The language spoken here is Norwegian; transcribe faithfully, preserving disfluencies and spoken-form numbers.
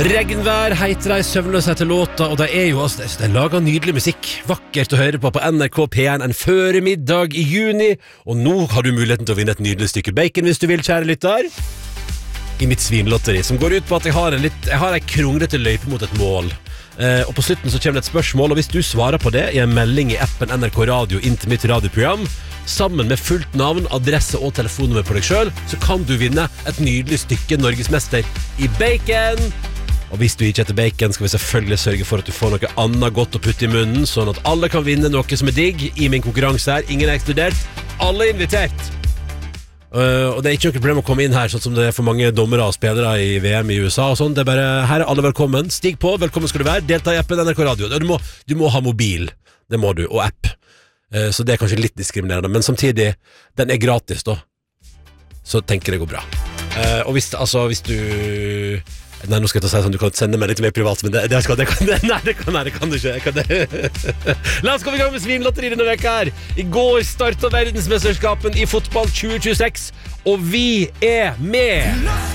Regnvær heter de, søvnløs heter låta, og de er jo altså, de lager nydelig musikk. Vakkert å høre på på N R K P en en føremiddag i juni, og nå har du muligheten til å vinne et nydelig stykke bacon hvis du vil, kjære lytter. I mitt svinlotteri, som går ut på at jeg har en litt, jeg har en kronglete løype mot et mål. Eh, og på slutten så kommer det et spørsmål, og hvis du svarer på det i en melding i appen N R K Radio inn til mitt radioprogram, sammen med fullt navn, adresse og telefonnummer på deg selv, så kan du vinne et nydelig stykke Norgesmester i bacon. Og hvis du ikke heter bacon, skal vi selvfølgelig sørge for at du får noe annet godt å putte i munnen, sånn at alle kan vinne noe som er digg i min konkurranse her. Ingen er ekskludert, alle er invitert. Uh, og det er ikke noe problem å komme inn her, sånn som det er for mange dommere og spillere i V M i U S A og sånn. Det er bare, her er alle velkommen. Stig på, velkommen skal du være. Delta i appen N R K Radio. Du må, du må ha mobil, det må du, og app. Uh, så det er kanskje litt diskriminerende, men samtidig, den er gratis da. Så tenker det går bra. Uh, og hvis, altså, hvis du... Nei, nå skal jeg ta si sånn, du kan sende meg litt mer privat, men det, det, skal, det, kan, det, nei, det, kan, nei, det kan du ikke. Kan det. La oss komme i gang med svinlotteri denne veka her. I går startet verdensmesterskapen i fotball tjue tjueseks, og vi er med!